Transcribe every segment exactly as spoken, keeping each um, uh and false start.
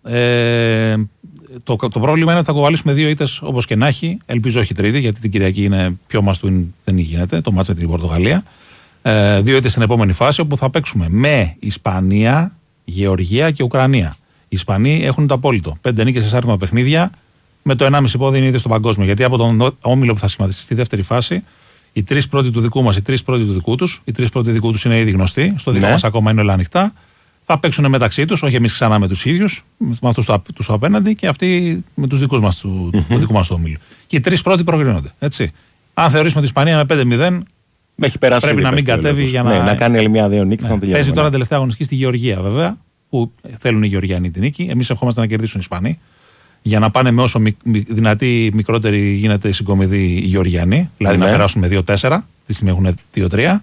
Ε, το, το πρόβλημα είναι ότι θα κοβαλήσουμε δύο ήττες όπως και να έχει. Ελπίζω όχι τρίτη, γιατί την Κυριακή είναι πιο must-win, δεν γίνεται. Το μάτς με την Πορτογαλία. Ε, δύο ήττες στην επόμενη φάση, όπου θα παίξουμε με Ισπανία, Γεωργία και Ουκρανία. Οι Ισπανοί έχουν το απόλυτο. Πέντε νίκες σε άρθμα παιχνίδια, με το ενάμιση πόδι είναι ήδη στο παγκόσμιο. Γιατί από τον όμιλο που θα σχηματιστεί στη δεύτερη φάση, οι τρεις πρώτοι του δικού μας, οι τρεις πρώτοι του δικού τους, οι τρεις πρώτοι δικού τους είναι ήδη γνωστοί. Στο δικό ναι. μας ακόμα είναι όλα ανοιχτά. Θα παίξουν μεταξύ τους, όχι εμείς ξανά με τους ίδιους, με αυτούς τους απέναντι και αυτοί με τους δικούς μας του, mm-hmm. του δικού μας του όμιλου. Και οι τρεις πρώτοι προκρίνονται. Έτσι. Αν θεωρήσουμε την Ισπανία με πέντε μηδέν, πρέπει να μην κατέβει για να. Ναι, να κάνει άλλη μια δύο νίκη. Ναι. Παίζει τώρα τελευταία αγωνιστική στη Γεωργία βέβαια, που θέλουν οι Γεωργιανοί την νίκη. Εμείς ευχόμαστε να κερδίσουν οι Ισπανοί, για να πάνε με όσο μη, μη, δυνατή μικρότερη γίνεται η συγκομιδή οι Γεωργιανοί, δηλαδή ναι. να περάσουν με δύο τέσσερα, τη στιγμή έχουν δύο τρία.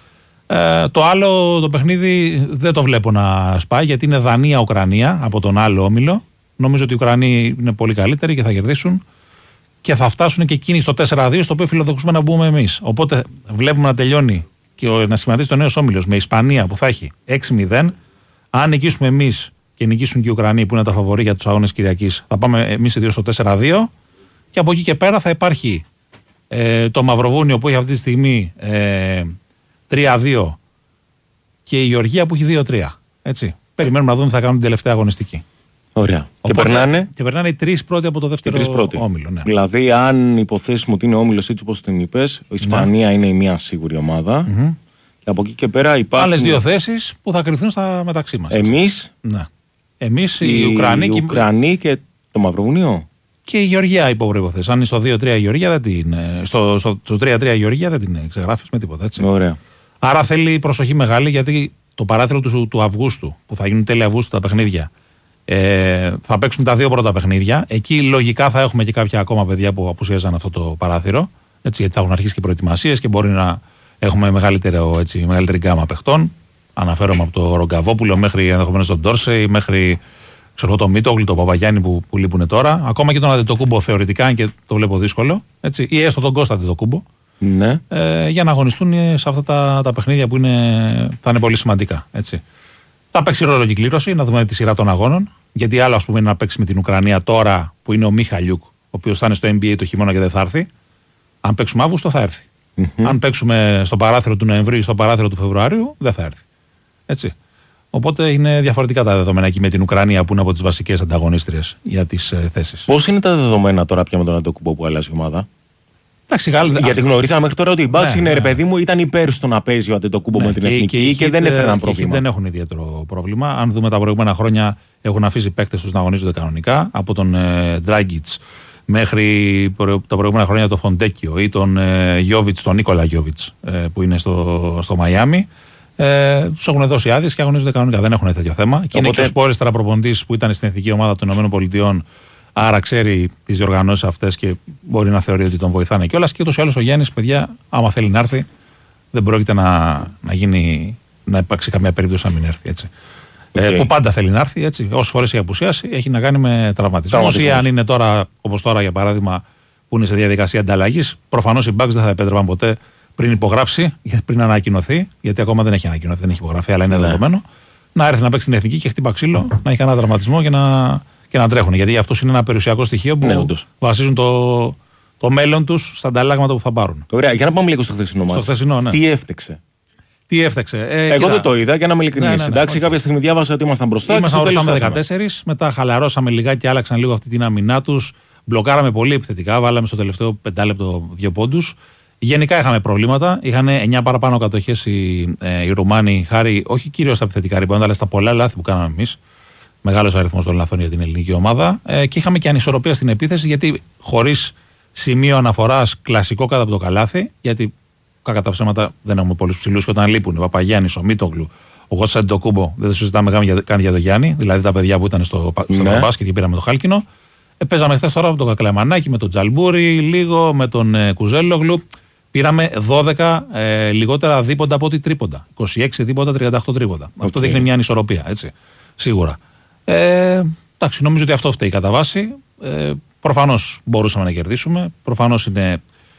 Ε, το άλλο το παιχνίδι δεν το βλέπω να σπάει, γιατί είναι Δανία-Ουκρανία από τον άλλο όμιλο. Νομίζω ότι οι Ουκρανοί είναι πολύ καλύτεροι και θα κερδίσουν και θα φτάσουν και εκείνοι στο τέσσερα δύο, στο οποίο φιλοδοξούμε να μπούμε εμείς. Οπότε βλέπουμε να τελειώνει και να σχηματίσει το νέο όμιλο με Ισπανία που θα έχει έξι μηδέν. Αν νικήσουμε εμείς και νικήσουν και οι Ουκρανοί που είναι τα φαβορί για τους αγώνες Κυριακής, θα πάμε εμείς οι δύο στο τέσσερα δύο και από εκεί και πέρα θα υπάρχει ε, το Μαυροβούνιο που έχει αυτή τη στιγμή ε, τρία δύο και η Γεωργία που έχει δύο τρία. Έτσι. Περιμένουμε να δούμε τι θα κάνουν την τελευταία αγωνιστική. Ωραία. Οπότε, και περνάνε. Και περνάνε οι τρεις πρώτοι από το δεύτερο όμιλο. Ναι. Δηλαδή, αν υποθέσουμε ότι είναι ο όμιλος έτσι όπως την είπες, η Ισπανία ναι. είναι η μία σίγουρη ομάδα. Mm-hmm. Και από εκεί και πέρα υπάρχουν. Άλλες δύο θέσεις που θα κρυφθούν στα μεταξύ μας. Εμείς. Ναι. Εμείς, οι, οι Ουκρανοί, οι Ουκρανοί και το Μαυροβουνίο. Και η Γεωργία υπό προϋποθέσεις. Αν είναι στο δύο τρία η Γεωργία δεν την. Στο, στο, στο τρία τρία η Γεωργία δεν την ξεγράφεις με τίποτα. Έτσι. Ωραία. Άρα θέλει προσοχή μεγάλη, γιατί το παράθυρο του, του Αυγούστου, που θα γίνουν τέλη Αυγούστου τα παιχνίδια, ε, θα παίξουμε τα δύο πρώτα παιχνίδια. Εκεί λογικά θα έχουμε και κάποια ακόμα παιδιά που απουσίαζαν αυτό το παράθυρο. Έτσι, γιατί θα έχουν αρχίσει και προετοιμασίες και μπορεί να έχουμε μεγαλύτερη γκάμα παιχτών. Αναφέρομαι από το Ρογκαβόπουλο μέχρι ενδεχομένως τον Ντόρσεϊ, μέχρι ξέρω, το Μίτογλου, τον Παπαγιάννη που, που λείπουν τώρα. Ακόμα και τον Αντετοκούμπο θεωρητικά, και το βλέπω δύσκολο. Έτσι, ή έστω τον Κώστα Αντετοκούμπο. Ναι. Ε, για να αγωνιστούν σε αυτά τα, τα παιχνίδια που είναι, θα είναι πολύ σημαντικά. Έτσι. Θα παίξει ρόλο κυκλήρωση, να δούμε τη σειρά των αγώνων. Γιατί άλλο, ας πούμε, είναι να παίξει με την Ουκρανία τώρα που είναι ο Μιχαλιούκ, ο οποίος θα είναι στο N B A το χειμώνα και δεν θα έρθει. Αν παίξουμε Αύγουστο, θα έρθει. Mm-hmm. Αν παίξουμε στο παράθυρο του Νοεμβρίου ή στο παράθυρο του Φεβρουαρίου, δεν θα έρθει. Έτσι. Οπότε είναι διαφορετικά τα δεδομένα εκεί με την Ουκρανία που είναι από τις βασικές ανταγωνίστριες για τις ε, θέσεις. Πώς είναι τα δεδομένα τώρα πια με τον Αντετοκούμπο που αλλάζει η ομάδα? Εντάξει, γάλ, γιατί γνωρίζαμε μέχρι τώρα ότι η Μπάξη ναι, είναι ναι. ρε παιδί μου, ήταν υπέρ στο να παίζει ο Αντετοκούμπο ναι, με την και, εθνική και, και, και δεν έφεραν πρόβλημα. Δεν έχουν ιδιαίτερο πρόβλημα. Αν δούμε τα προηγούμενα χρόνια, έχουν αφήσει παίκτες τους να αγωνίζονται κανονικά. Από τον ε, Ντράγκιτς μέχρι προ, τα προηγούμενα χρόνια τον Φοντέκιο ή τον ε, Γιόβιτς, τον Νίκολα Γιόβιτς ε, που είναι στο, στο Μαϊάμι. Ε, τους έχουν δώσει άδειες και αγωνίζονται κανονικά. Δεν έχουν τέτοιο θέμα. Οπότε... Και είναι και ο Σπόρες προπονητής που ήταν στην εθνική ομάδα των ΗΠΑ. Άρα ξέρει τις διοργανώσεις αυτές και μπορεί να θεωρεί ότι τον βοηθάνε κιόλας. Και ούτως ή άλλως ο Γιάννης, παιδιά, άμα θέλει να έρθει, δεν πρόκειται να, να γίνει, να υπάρξει καμία περίπτωση να μην έρθει. Έτσι. Okay. Ε, που πάντα θέλει να έρθει. Έτσι. Όσες φορές έχει απουσιάσει, έχει να κάνει με τραυματισμό. Ή αν είναι τώρα, όπως τώρα για παράδειγμα, που είναι σε διαδικασία ανταλλαγής, προφανώς οι Bucks δεν θα επέτρεπαν ποτέ πριν υπογράψει, πριν ανακοινωθεί, γιατί ακόμα δεν έχει ανακοινωθεί, δεν έχει υπογραφεί, αλλά είναι ναι. δεδομένο, να έρθει να παίξει την εθνική και χτύπα ξύλο, να έχει κανένα τραυματισμό και να. Και να τρέχουν. Γιατί αυτό είναι ένα περιουσιακό στοιχείο που ναι, βασίζουν το, το μέλλον τους στα ανταλλάγματα που θα πάρουν. Ωραία, για να πάμε λίγο στο χθεσινό μας. Στο χθεσινό, ναι. Τι έφτεξε. Τι έφτεξε. Ε, Εγώ κοίτα. δεν το είδα, για να είμαι ειλικρινής. Ναι, ναι, ναι, εντάξει, okay. κάποια στιγμή διάβασα ότι ήμασταν μπροστά. Ήμασταν μπροστά με δεκατέσσερα, μετά χαλαρώσαμε λιγάκι, άλλαξαν λίγο αυτή την άμυνά τους. Μπλοκάραμε πολύ επιθετικά, βάλαμε στο τελευταίο πεντάλεπτο δύο πόντους. Γενικά είχαμε προβλήματα. Είχαν εννιά παραπάνω κατοχές οι, ε, οι Ρουμάνοι, χάρη όχι κυρίως στα επιθετικά ρημπόντα, αλλά στα πολλά λάθη που κάναμε εμείς. Μεγάλος αριθμός των λαθών για την ελληνική ομάδα. Ε, και είχαμε και ανισορροπία στην επίθεση, γιατί χωρίς σημείο αναφοράς κλασικό κάτω από το καλάθι, γιατί κακά τα ψέματα δεν έχουμε πολλούς ψηλούς και όταν λείπουν ο Παπαγιάννης, ο Μίτογλου, ο Κώστας Αντετοκούμπο, δεν το συζητάμε καν για τον Γιάννη, δηλαδή τα παιδιά που ήταν στο, στο ναι. μπάσκετ και πήραμε το χάλκινο. Ε, παίζαμε χθες τώρα με τον Κακλαμανάκη, με τον Τζαλμπούρι, λίγο με τον ε, Κουζέλογλου. Πήραμε δώδεκα ε, λιγότερα δίποντα από ό,τι τρίποντα. είκοσι έξι δίποντα, τριάντα οκτώ τρίποντα. Okay. Αυτό δείχνει μια ανισορροπία, έτσι. Σίγουρα. Ε, εντάξει, νομίζω ότι αυτό φταίει κατά βάση. Ε, προφανώς μπορούσαμε να κερδίσουμε. Προφανώς είναι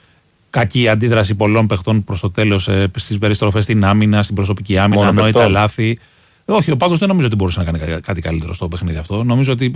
κακή η αντίδραση πολλών παιχτών προς το τέλος ε, στις περιστροφές στην άμυνα, στην προσωπική άμυνα, ανόητα λάθη. Όχι, ο Πάγκος δεν νομίζω ότι μπορούσε να κάνει κάτι καλύτερο στο παιχνίδι αυτό. Νομίζω ότι